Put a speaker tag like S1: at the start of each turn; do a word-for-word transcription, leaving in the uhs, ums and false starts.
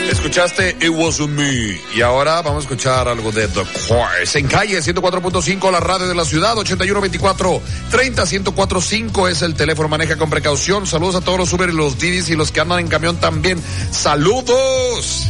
S1: Escuchaste It Was Me. Y ahora vamos a escuchar algo de The Course. En calle ciento cuatro punto cinco, la radio de la ciudad, ochenta y uno veinticuatro treinta, ciento cuatro punto cinco es el teléfono. Maneja con precaución. Saludos a todos los Uber y los Didis y los que andan en camión también. ¡Saludos!